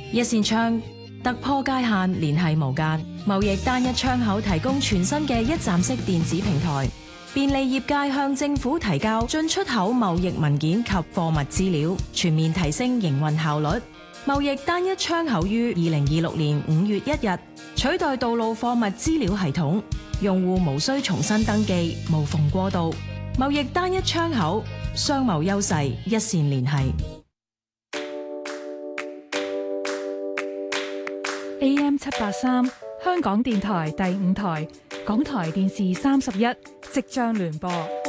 一線窗突破界限，聯繫無間。貿易單一窗口提供全新嘅一站式電子平台，便利業界向政府提交進出口貿易文件及貨物資料，全面提升營運效率。貿易單一窗口於2026年5月1日取代道路貨物資料系統，用戶無需重新登記，無縫過渡。貿易單一窗口，商貿優勢一線聯繫。 AM783 香港電台第5台，港台電視31即將聯播。